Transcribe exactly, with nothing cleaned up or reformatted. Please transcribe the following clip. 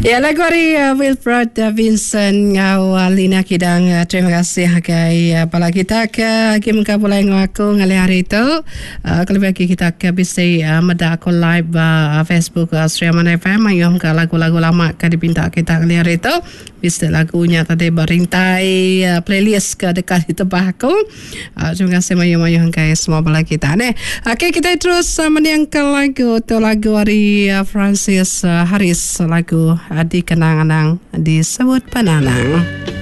Ya, lagu hari uh, Wilfred uh, Vincent ngau uh, Lina Kidang. Uh, terima kasih kai uh, pala kita ke Kim ka pula ngaku ngali hari itu. Uh, kalau bagi kita ke bisa uh, meda aku live uh, Facebook uh, Streaman F M ayom ka lagu-lagu lama ka dipinta kita ngali hari itu. Bisa lagunya tadi berintai uh, playlist ke dekat itu aku. Uh, terima kasih mayu-mayu kai semua pala kita. Nih, okay, kita terus uh, menyiangkan lagu tu lagu hari uh, Francis uh, Harris lagu uh, di kenang-kenang disebut penanang.